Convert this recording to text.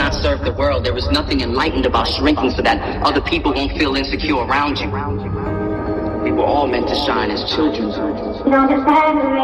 not serve the world. There is nothing enlightened about shrinking so that other people won't feel insecure around you. We were all meant to shine as children.